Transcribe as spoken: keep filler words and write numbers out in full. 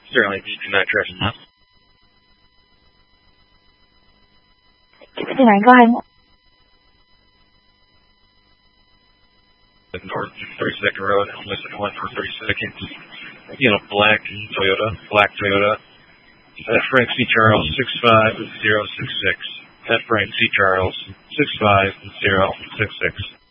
Certainly, in that direction. fifty-nine, go ahead. North thirty-second Road, one for thirty-second. You know, black Toyota, black Toyota. F. Frank C. Charles, six five zero six six. F. Frank C. Charles, six five zero six six.